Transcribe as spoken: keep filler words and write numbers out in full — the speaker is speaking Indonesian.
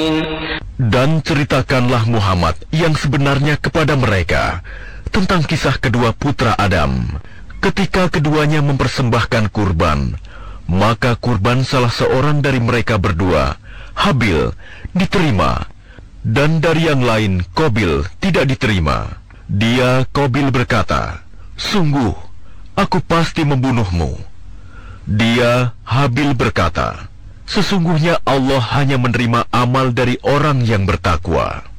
Dan ceritakanlah Muhammad yang sebenarnya kepada mereka tentang kisah kedua putra Adam. Ketika keduanya mempersembahkan kurban, maka kurban salah seorang dari mereka berdua, Habil, diterima, dan dari yang lain, Qabil, tidak diterima. Dia, Qabil, berkata, "Sungguh, aku pasti membunuhmu." Dia, Habil, berkata, "Sesungguhnya Allah hanya menerima amal dari orang yang bertakwa."